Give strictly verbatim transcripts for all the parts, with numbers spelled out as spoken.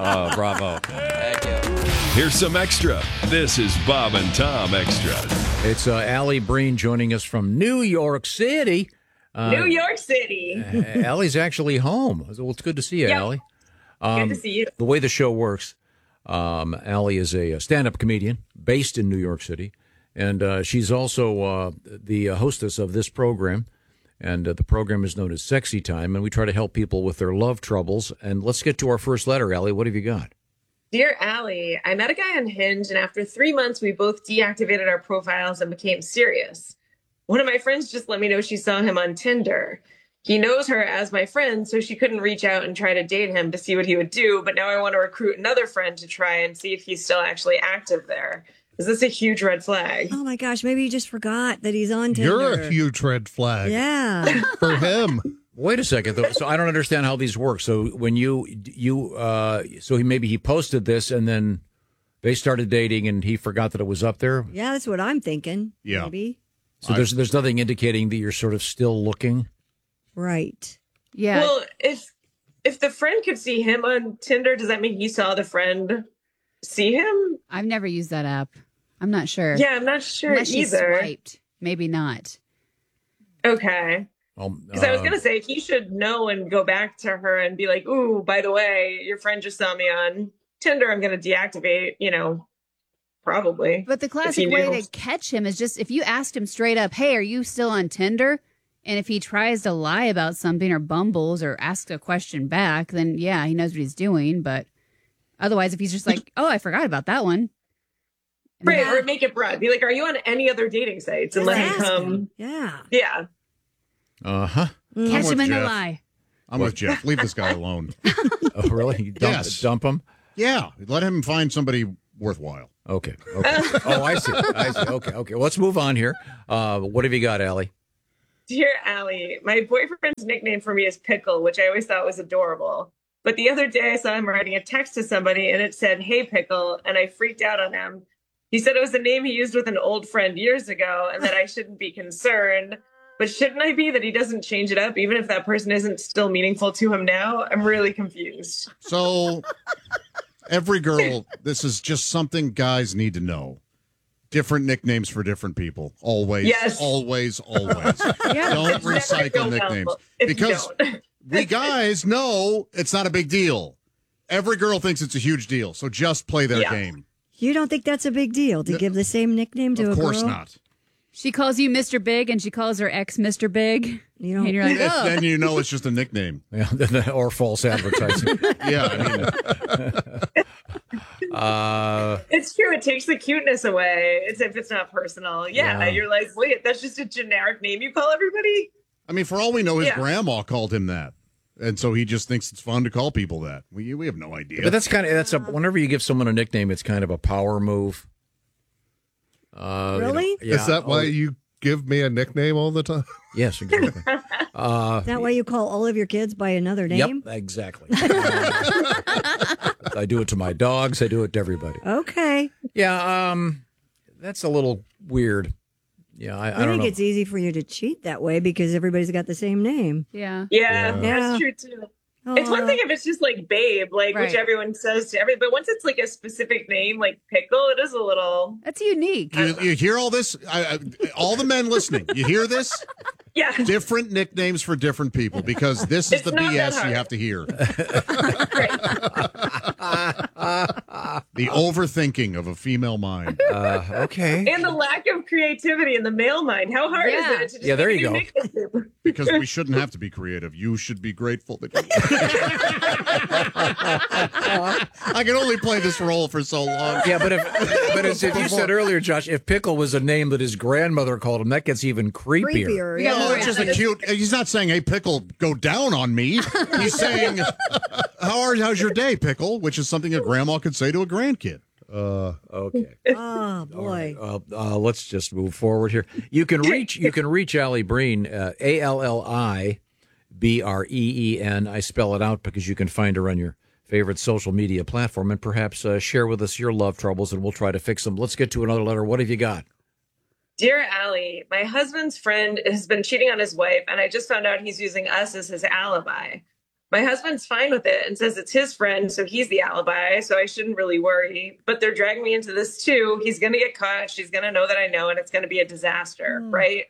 Oh, bravo. Thank you. Here's some extra. This is Bob and Tom Extra. It's uh, Allie Breen joining us from New York City. Uh, New York City. Allie's actually home. Well, it's good to see you, Yep. Allie. Um, Good to see you. The way the show works, um, Allie is a stand-up comedian based in New York City, and uh, she's also uh, the hostess of this program, and uh, the program is known as Sexy Time, and we try to help people with their love troubles. And let's get to our first letter, Allie. What have you got? Dear Allie, I met a guy on Hinge, and after three months, we both deactivated our profiles and became serious. One of my friends just let me know she saw him on Tinder. He knows her as my friend, so she couldn't reach out and try to date him to see what he would do, but now I want to recruit another friend to try and see if he's still actually active there. Is this a huge red flag? Oh, my gosh. Maybe you just forgot that he's on Tinder. You're a huge red flag. Yeah. For him. Wait a second, though. So I don't understand how these work. So when you you uh, so he maybe he posted this and then they started dating and he forgot that it was up there. Yeah, that's what I'm thinking. Yeah. Maybe. So there's there's nothing indicating that you're sort of still looking. Right. Yeah. Well, if if the friend could see him on Tinder, does that mean you saw the friend see him? I've never used that app. I'm not sure. Yeah, I'm not sure Unless she either. swiped. Maybe not. Okay. Um, Because I was uh, going to say, he should know and go back to her and be like, ooh, by the way, your friend just saw me on Tinder. I'm going to deactivate, you know, probably. But the classic way to catch him is just if you asked him straight up, hey, are you still on Tinder? And if he tries to lie about something or bumbles or asks a question back, then yeah, he knows what he's doing. But otherwise, if he's just like, oh, I forgot about that one. Right, or make it broad. Be like, are you on any other dating sites? And Just let him ask come. him. Yeah. Yeah. Uh-huh. Catch him in the Jeff. lie. I'm with Jeff. Leave this guy alone. Oh, really? You dump, Yes. dump him? Yeah. Let him find somebody worthwhile. Okay. Okay. Oh, I see. I see. Okay. Okay. Well, let's move on here. Uh, what have you got, Allie? Dear Allie, my boyfriend's nickname for me is Pickle, which I always thought was adorable. But the other day I saw him writing a text to somebody and it said, hey, Pickle, and I freaked out on him. He said it was a name he used with an old friend years ago and that I shouldn't be concerned. But shouldn't I be that he doesn't change it up, even if that person isn't still meaningful to him now? I'm really confused. So, every girl, this is just something guys need to know. Different nicknames for different people. Always, Yes. always, always. Yeah. Don't It's never recycle real nicknames. helpful if you Because don't. we guys know it's not a big deal. Every girl thinks it's a huge deal. So just play their Yeah. game. You don't think that's a big deal to give the same nickname to Of a girl? course not. She calls you Mister Big and she calls her ex Mister Big. You don't- And you're like, If- oh. Then you know it's just a nickname. Yeah, or false advertising. Yeah, I mean, uh, It's true. It takes the cuteness away. It's if it's not personal. Yeah, Yeah. you're like, wait, that's just a generic name you call everybody? I mean, for all we know, his Yeah. grandma called him that. And so he just thinks it's fun to call people that. We we have no idea. but that's kind of that's a. Whenever you give someone a nickname, it's kind of a power move. Uh, you know, Really? yeah. Is that why Oh, you give me a nickname all the time? Yes, exactly. Uh, Is that why you call all of your kids by another name? Yep, exactly. Uh, I do it to my dogs. I do it to everybody. Okay. Yeah, um, that's a little weird. Yeah, I, I, I, don't think know. it's easy for you to cheat that way because everybody's got the same name. Yeah. Yeah, Yeah. that's true too. It's Aw. one thing if it's just like babe, like Right. which everyone says to every, but once it's like a specific name, like pickle, it is a little, That's unique. you, you hear all this? I, I, all the men listening, you hear this? yeah. Different nicknames for different people because this is It's the not B S that you hard. have to hear. Right. The overthinking of a female mind. Uh, okay. And the lack of creativity in the male mind. How hard Yeah. is it? To just Yeah, there make a you new go. nickname? Because we shouldn't have to be creative. You should be grateful that I can only play this role for so long. Yeah, but if but as if you said earlier, Josh, if Pickle was a name that his grandmother called him, that gets even creepier. Creepier. We got yeah. No, it's just a cute. He's not saying, "Hey, Pickle, go down on me." He's saying, "How are how's your day, Pickle?" Which is something a grandma could say to a grandkid. Uh, Okay. Oh, boy. Uh, uh, let's just move forward here. You can reach you can reach Allie Breen, uh, A L L I B R E E N. I spell it out because you can find her on your favorite social media platform and perhaps uh, share with us your love troubles and we'll try to fix them. Let's get to another letter. What have you got? Dear Allie, my husband's friend has been cheating on his wife, and I just found out he's using us as his alibi. My husband's fine with it and says it's his friend, so he's the alibi, so I shouldn't really worry. But they're dragging me into this too. He's going to get caught. She's going to know that I know, and it's going to be a disaster, Mm. right?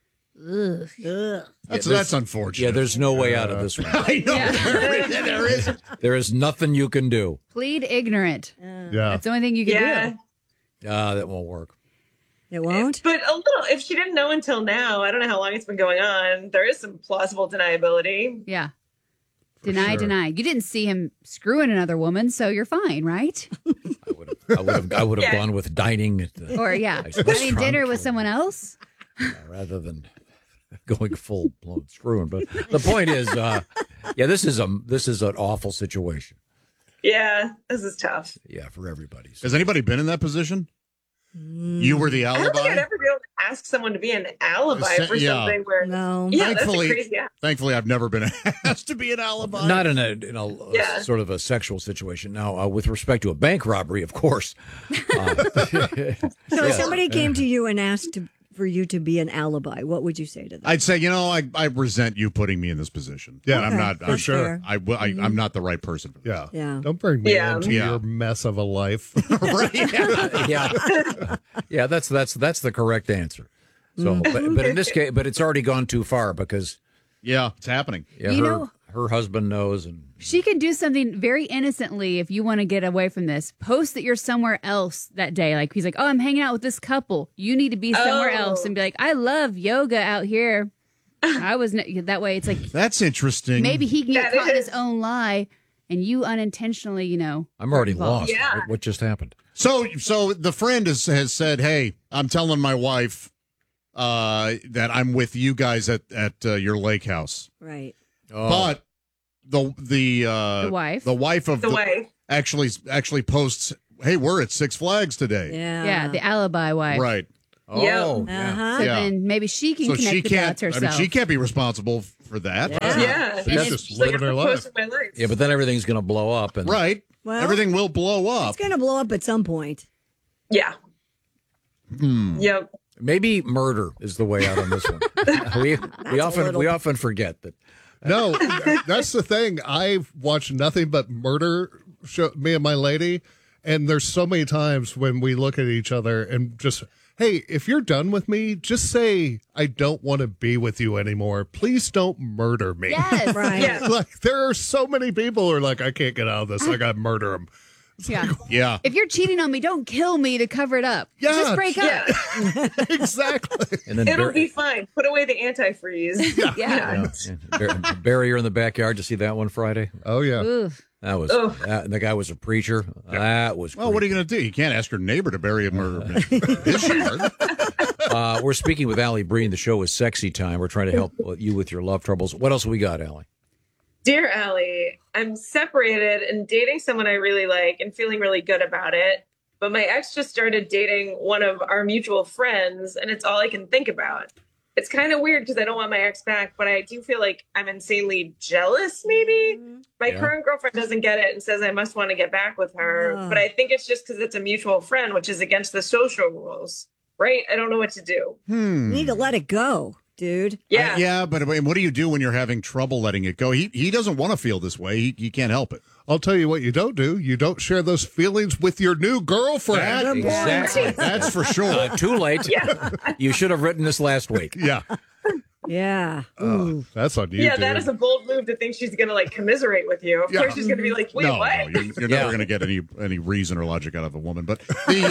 Ugh. Ugh. That's Yeah, that's unfortunate. Yeah, there's no way out of this one. I know Yeah. there, there is. There is nothing you can do. Plead ignorant. Yeah. That's the only thing you can Yeah. do. Ah, that won't work. It won't? But a little, if she didn't know until now, I don't know how long it's been going on. There is some plausible deniability. Yeah. Deny, sure. deny. You didn't see him screwing another woman, so you're fine, right? I would have. I would have. I would have Yeah. gone with dining at the, Or yeah, Nice having restaurant. dinner with someone else. uh, rather than going full blown screwing. But the point is, uh, yeah, this is a this is an awful situation. Yeah, this is tough. Yeah, for everybody. So- Has anybody been in that position? You were the I don't think alibi. I'd ever be able to ask someone to be an alibi Sa- for yeah. something where. No. Yeah, Thankfully- that's a crazy ask. Thankfully, I've never been asked to be an alibi. Not in a in a uh, Yeah. sort of a sexual situation. Now, uh, with respect to a bank robbery, of course. Uh, So if somebody came to you and asked to, for you to be an alibi, what would you say to them? I'd say, you know, I, I resent you putting me in this position. Yeah, I'm Okay, not. I'm that's sure. fair. I, will- I, I'm not the right person. For this. Yeah. Yeah. Don't bring me Yeah. into Yeah. your mess of a life. right. Yeah. yeah, yeah, that's that's that's the correct answer. So, but, but in this case, but it's already gone too far because Yeah, it's happening. yeah, You her know- her husband knows, and She can do something very innocently if you want to get away from this. Post that you're somewhere else that day. Like he's like, oh, I'm hanging out with this couple. You need to be somewhere Oh. else and be like, I love yoga out here. I was n- that way. It's like That's interesting. maybe he can get That caught in his is. own lie, and you unintentionally, you know. I'm already involved. lost. Yeah. What, what just happened? So, so the friend has has said, "Hey, I'm telling my wife uh, that I'm with you guys at at uh, your lake house." Right. Oh, But the the uh, The wife? the wife of The wife. actually actually posts, "Hey, we're at Six Flags today." Yeah. Yeah, the alibi wife. Right. oh, Yeah. yeah. Uh-huh. So Yeah. then maybe she can So connect she the can't. dots I herself. mean, she can't be responsible for that. Yeah. Yeah. She's And just She's like, living her I'm life. posting my life. Yeah, but then everything's going to blow up, and Right. Well, Everything will blow up. It's going to blow up at some point. Yeah. Hmm. Yep. maybe murder is the way out on this one. we we a often little- we often forget that. No, that's the thing. I've watched nothing but murder show, me and my lady, and there's so many times when we look at each other and just, hey, if you're done with me, just say I don't want to be with you anymore. Please don't murder me. Yes. Right. Yeah. Like there are so many people who are like, I can't get out of this. I got to murder them. Yeah. Yeah. If you're cheating on me, don't kill me to cover it up. Yeah. Just break Yeah. up. Exactly. And then It'll bur- be fine. Put away the antifreeze. Yeah. yeah, yeah. Bur- bury her in the backyard to see that one Friday. Oh yeah. Ooh. That was Oh. that, and the guy was a preacher. That was Well, what are you going to do? You can't ask your neighbor to bury a murder in his yard. Uh, we're speaking with Allie Breen. The show is Sexy Time. We're trying to help you with your love troubles. What else we got, Allie? Dear Allie, I'm separated and dating someone I really like and feeling really good about it. But my ex just started dating one of our mutual friends, and it's all I can think about. It's kind of weird because I don't want my ex back, but I do feel like I'm insanely jealous, maybe. My Yeah. current girlfriend doesn't get it and says I must want to get back with her. Oh. But I think it's just because it's a mutual friend, which is against the social rules, right? I don't know what to do. Hmm. You need to let it go, dude. Yeah. Uh, yeah, but I mean, what do you do when you're having trouble letting it go? He he doesn't want to feel this way. He, he can't help it. I'll tell you what you don't do. You don't share those feelings with your new girlfriend. Good point. Exactly. That's for sure. Uh, too late. Yeah. You should have written this last week. Yeah. Yeah. Ooh. That's on you, Yeah, dude. that is a bold move to think she's going to like commiserate with you. Of Yeah. course, she's going to be like, wait, no, what? no, you're, you're Yeah. never going to get any any reason or logic out of a woman. But the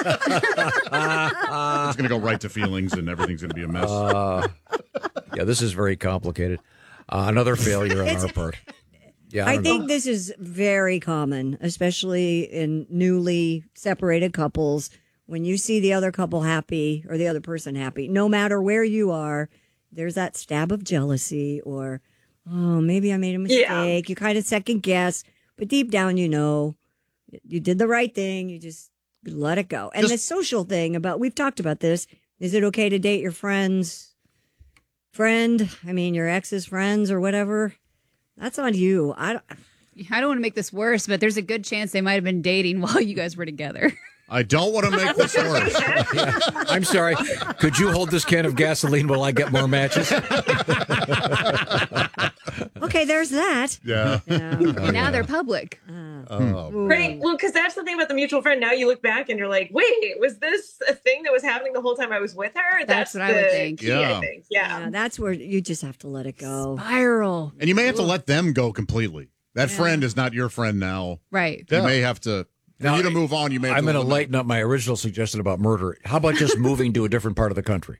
um, it's going to go right to feelings, and everything's going to be a mess. Uh, yeah, this is very complicated. Uh, another failure on our part. Yeah, I, I don't think know. this is very common, especially in newly separated couples. When you see the other couple happy or the other person happy, no matter where you are, there's that stab of jealousy or, oh, maybe I made a mistake. Yeah. You kind of second guess, but deep down, you know, you did the right thing. You just let it go. And Just- the social thing about, we've talked about this. Is it okay to date your friend's friend? I mean, your ex's friends or whatever. That's on you. I don't, I don't want to make this worse, but there's a good chance they might have been dating while you guys were together. I don't want to make this worse. Yeah. I'm sorry. Could you hold this can of gasoline while I get more matches? okay, Okay, there's that. Yeah. Yeah. And now they're public. Oh. Right. Well, because that's the thing about the mutual friend. Now you look back and you're like, wait, was this a thing that was happening the whole time I was with her? That's what I the would think. Key, Yeah. I think. Yeah. Yeah, that's where you just have to let it go. Spiral. And you may have to let them go completely. That friend is not your friend now. Right. You Yeah. may have to, for Now, you to move on, you may have I'm to going to let them- lighten up my original suggestion about murder. How about just moving to a different part of the country?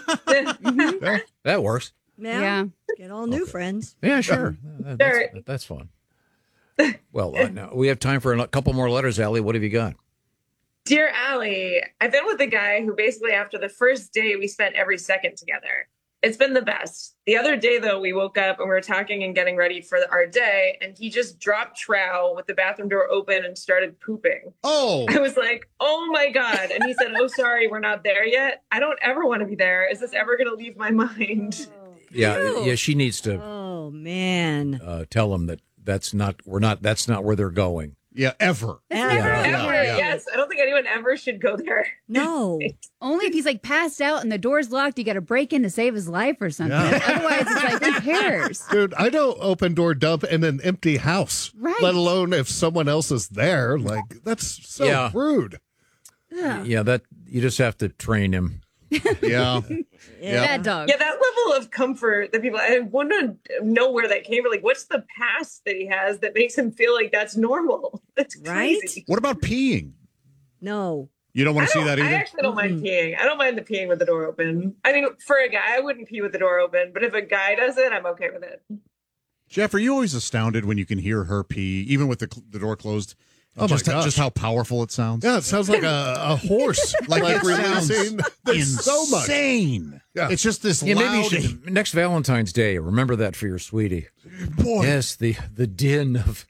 That works. Yeah. Yeah. Get all new friends. Yeah, sure. That- Sure. That's, that's fun. Well, uh, now we have time for a couple more letters. Allie, what have you got? Dear Allie, I've been with a guy who basically after the first day we spent every second together. It's been the best. The other day, though, we woke up and we were talking and getting ready for our day, and he just dropped trow with the bathroom door open and started pooping. Oh, I was like, oh my God. And he said, oh, sorry, we're not there yet. I don't ever want to be there. Is this ever going to leave my mind? Yeah, yeah. She needs to Oh, man. uh, tell them that that's not. We're not. That's not where they're going. yeah, ever. Ever. Yeah. Ever. yeah. Yes. I don't think anyone ever should go there. No. Only if he's like passed out and the door's locked, you got to break in to save his life or something. Yeah. Otherwise, it's like, who cares? Dude, I don't open door dump in an empty house. Right. Let alone if someone else is there. Like, that's so Yeah. rude. Yeah, that you just have to train him. Yeah. Yeah. Bad dog. Yeah, that level of comfort that people, I want to know where that came from. Like, what's the past that he has that makes him feel like that's normal? That's Right? crazy. What about peeing? No. You don't want I, to see don't, that I either? actually don't mind peeing. I don't mind the peeing with the door open. I mean, for a guy, I wouldn't pee with the door open, but if a guy does it, I'm okay with it. Jeff, are you always astounded when you can hear her pee, even with the, cl- the door closed? Oh, my just, gosh. just how powerful it sounds. Yeah, it sounds like a, a horse. Like, like it sounds releasing. There's so much. insane. Yeah. It's just this Yeah, maybe you loud. should, next Valentine's Day. Remember that for your sweetie. Boy, Yes, the the din of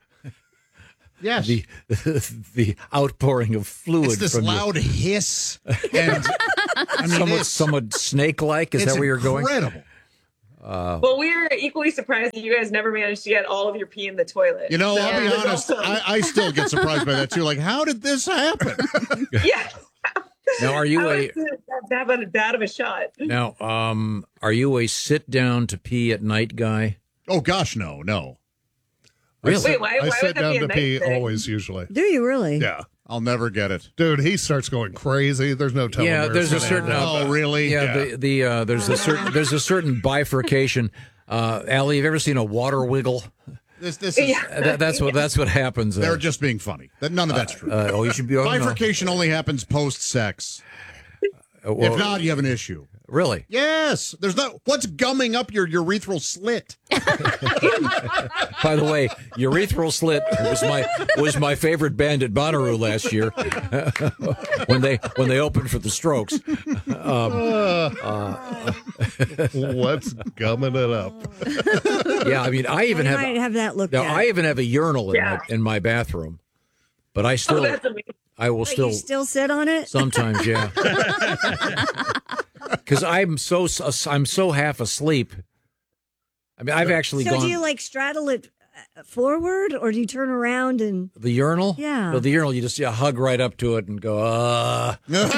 yes. the the outpouring of fluid It's this from loud hiss, and I mean, your, somewhat it's, somewhat snake like. Is it's that where you're going? incredible. Well, we are equally surprised that you guys never managed to get all of your pee in the toilet. You know, So I'll be that's honest. awesome. I, I still get surprised by that too. Like, how did this happen? yeah. Now, are you How a is it that bad of- bad of a shot? now um are you a sit down to pee at night guy? Oh gosh, no, no. Really? Wait, why, I why sit would that down be a to night pee thing? always, usually. Do you really? Yeah. I'll never get it. Dude, he starts going crazy. There's no telling. Yeah, where there's it's a gonna certain. end Uh, up. Oh, really? Yeah, Yeah. the the uh, there's a certain there's a certain bifurcation. Uh, Allie, have you ever seen a water wiggle? This, this is. Yeah. Uh, that, that's what that's what happens. Uh, They're just being funny. That none of that's true. uh, oh, you should be. Oh, no. Bifurcation only happens post sex. Uh, well, If not, you have an issue. really. Yes, there's no. What's gumming up your urethral slit? By the way, urethral slit was my was my favorite band at Bonnaroo last year when they when they opened for the Strokes. What's gumming it up? Yeah, I mean, I even You have might have that looked now at. I even have a urinal in Yeah. my in my bathroom, but I Oh, still that's amazing. I will But still you still sit on it? sometimes, yeah, because I'm so I'm so half asleep. I mean, I've actually So gone do you like straddle it uh, forward or do you turn around and the urinal. Yeah. no, the urinal. You just yeah, hug right up to it and go. Uh.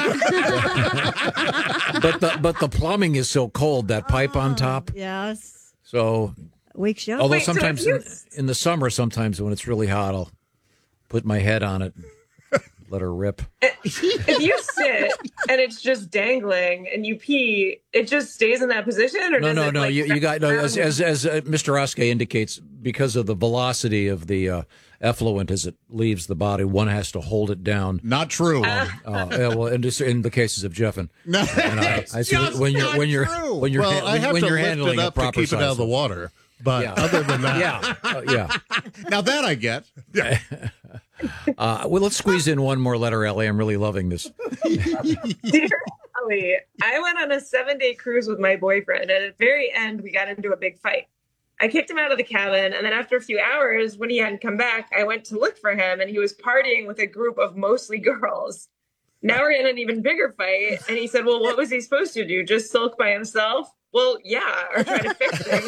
but the but the plumbing is so cold. That pipe on top. yes. So Wakes you up. although Wait, so sometimes if you- in, in the summer, sometimes when it's really hot, I'll put my head on it, and let her rip. If you sit and it's just dangling and you pee, it just stays in that position, or No, does no, it, no. like, You, you got no, as around? as as uh, Mister Oskey indicates, because of the velocity of the uh, effluent as it leaves the body, one has to hold it down. Not true. Uh, yeah, well, in, this, in the cases of Jeffin, No, and I, I see just when you're not when you're true. when you're Well, ha- I have when to you're lift handling it a up to proper keep it out of the size. water. But Yeah. other than that, Yeah, uh, yeah. now that I get. Uh, well, let's squeeze in one more letter, Ellie. I'm really loving this. Dear Ellie, I went on a seven day cruise with my boyfriend, and at the very end, we got into a big fight. I kicked him out of the cabin, and then after a few hours, when he hadn't come back, I went to look for him, and he was partying with a group of mostly girls. Now we're in an even bigger fight, and he said, well, what was he supposed to do? Just sulk by himself? Well, yeah, or try to fix things.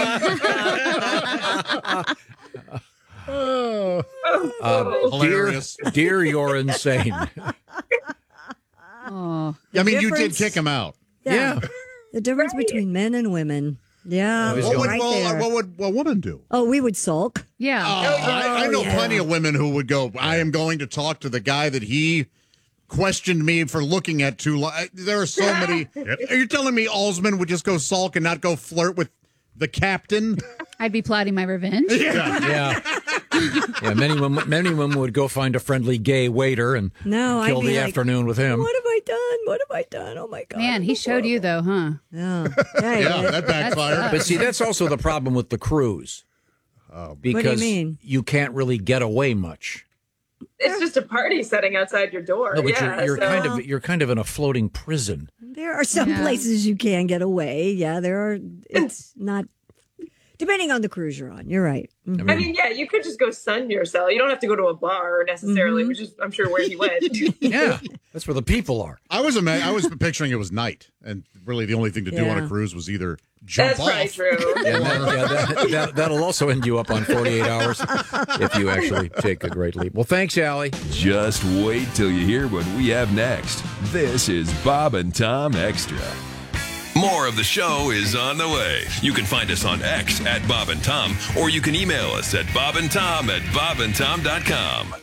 oh, Uh, dear, Hilarious. dear, you're insane. Oh, I mean, you did difference- kick him out. Yeah. The difference between men and women. Yeah, Always What would, right well, there. what would a woman do? Oh, we would sulk. Yeah. Oh, I, I know yeah. plenty of women who would go, I am going to talk to the guy that he questioned me for looking at too long. There are so many. Are you telling me Alsman would just go sulk and not go flirt with the captain? I'd be plotting my revenge. Yeah. Yeah, many women, many women would go find a friendly gay waiter and No, I'd kill be the like, afternoon with him. What have I done? What have I done? Oh my god! Man, he showed you though, huh? Yeah, yeah, Yeah, that backfired. But see, that's also the problem with the cruise. Because mean? you can't really get away much. It's just a party setting outside your door. No, but yeah, you're, you're so- kind of you're kind of in a floating prison. There are some Yeah. places you can get away. Yeah, there are. It's not. Depending on the cruise you're on, you're right. Mhm. I mean, yeah, you could just go sun yourself. You don't have to go to a bar necessarily, which is, I'm sure, where he went. Yeah, that's where the people are. I was ima- I was picturing it was night, and really the only thing to do on Yeah. a cruise was either jump That's off. probably true. Yeah, that, yeah that, that, that'll also end you up on forty-eight hours if you actually take a great leap. Well, thanks, Allie. Just wait till you hear what we have next. This is Bob and Tom Extra. More of the show is on the way. You can find us on X at Bob and Tom, or you can email us at bobandtom at bobandtom dot com.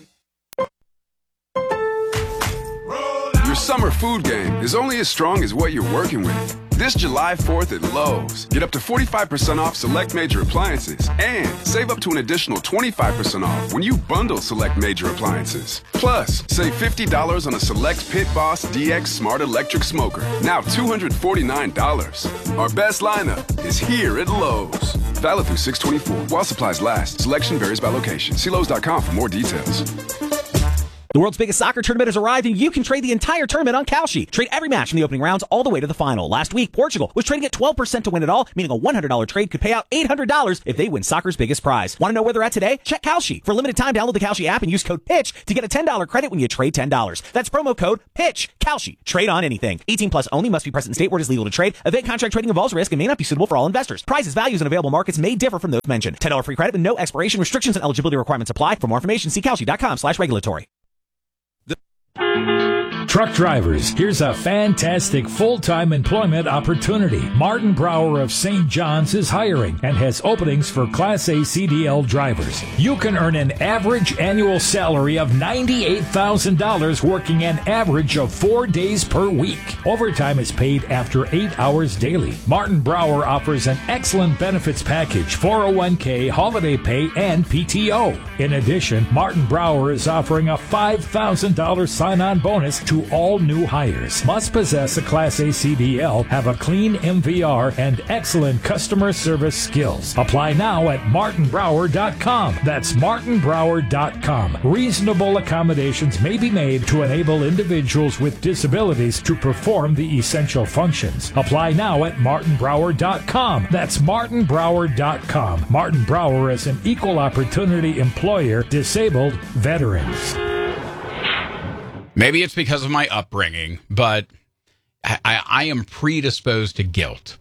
Your summer food game is only as strong as what you're working with. This July fourth at Lowe's, get up to forty-five percent off select major appliances and save up to an additional twenty-five percent off when you bundle select major appliances. Plus, save fifty dollars on a select Pit Boss D X Smart Electric Smoker, now two hundred forty-nine dollars. Our best lineup is here at Lowe's. Valid through six twenty-four while supplies last. Selection varies by location. See Lowe's dot com for more details. The world's biggest soccer tournament has arrived, and you can trade the entire tournament on Kalshi. Trade every match from the opening rounds all the way to the final. Last week, Portugal was trading at twelve percent to win it all, meaning a one hundred dollars trade could pay out eight hundred dollars if they win soccer's biggest prize. Want to know where they're at today? Check Kalshi. For a limited time, download the Kalshi app and use code PITCH to get a ten dollars credit when you trade ten dollars. That's promo code PITCH. Kalshi. Trade on anything. eighteen plus only. Must be present in state where it is legal to trade. Event contract trading involves risk and may not be suitable for all investors. Prices, values, and available markets may differ from those mentioned. ten dollars free credit with no expiration. Restrictions and eligibility requirements apply. For more information, see Kalshi dot com slash regulatory. Truck drivers, here's a fantastic full-time employment opportunity. Martin Brower of Saint John's is hiring and has openings for Class A C D L drivers. You can earn an average annual salary of ninety-eight thousand dollars working an average of four days per week. Overtime is paid after eight hours daily. Martin Brower offers an excellent benefits package, four oh one k, holiday pay, and P T O. In addition, Martin Brower is offering a five thousand dollars sign-on bonus to all new hires. Must possess a Class A C D L, have a clean M V R, and excellent customer service skills. Apply now at martin brower dot com. That's martin brower dot com. Reasonable accommodations may be made to enable individuals with disabilities to perform the essential functions. Apply now at martin brower dot com. That's martin brower dot com. Martin Brower is an equal opportunity employer, disabled veterans. Maybe it's because of my upbringing, but I, I, I am predisposed to guilt.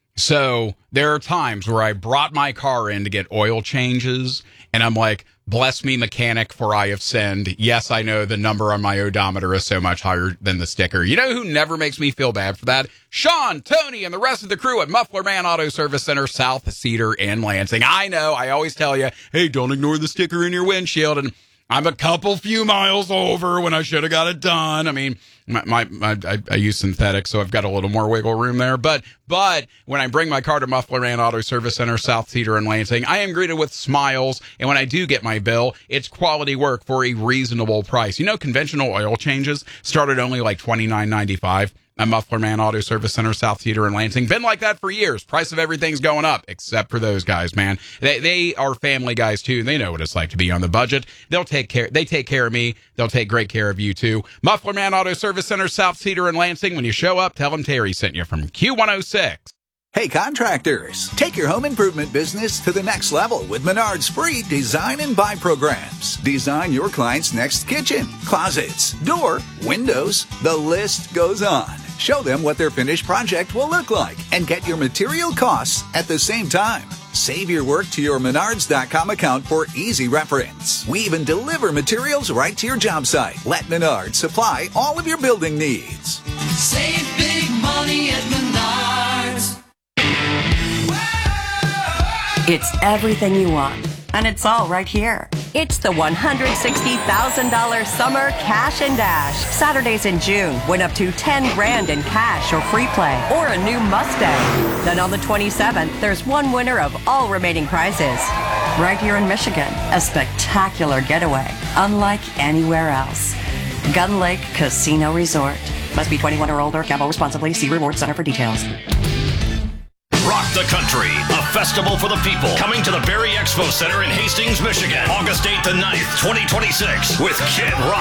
So there are times where I brought my car in to get oil changes, and I'm like, bless me, mechanic, for I have sinned. Yes, I know the number on my odometer is so much higher than the sticker. You know who never makes me feel bad for that? Sean, Tony, and the rest of the crew at Muffler Man Auto Service Center, South Cedar and Lansing. I know, I always tell you, hey, don't ignore the sticker in your windshield, and I'm a couple few miles over when I should have got it done. I mean, my, my, my I, I use synthetic, so I've got a little more wiggle room there. But but when I bring my car to Muffler Man Auto Service Center, South Cedar and Lansing, I am greeted with smiles. And when I do get my bill, it's quality work for a reasonable price. You know, conventional oil changes start at only like twenty-nine ninety-five. At Muffler Man Auto Service Center, South Cedar and Lansing. Been like that for years. Price of everything's going up, except for those guys, man. They they are family guys too. They know what it's like to be on the budget. They'll take care. They take care of me. They'll take great care of you too. Muffler Man Auto Service Center, South Cedar and Lansing. When you show up, tell them Terry sent you from Q one oh six. Hey contractors, take your home improvement business to the next level with Menard's free design and buy programs. Design your client's next kitchen, closets, door, windows, the list goes on. Show them what their finished project will look like and get your material costs at the same time. Save your work to your menards dot com account for easy reference. We even deliver materials right to your job site. Let Menards supply all of your building needs. Save big money at Menards. It's everything you want, and it's all right here. It's the one hundred sixty thousand dollars Summer Cash and Dash. Saturdays in June, win up to ten grand in cash or free play, or a new Mustang. Then on the twenty-seventh, there's one winner of all remaining prizes. Right here in Michigan, a spectacular getaway, unlike anywhere else. Gun Lake Casino Resort. Must be twenty-one or older. Gamble responsibly. See Reward Center for details. Rock the Country, a festival for the people, coming to the Berry Expo Center in Hastings, Michigan, August eighth and ninth, twenty twenty-six, with Kid Rock.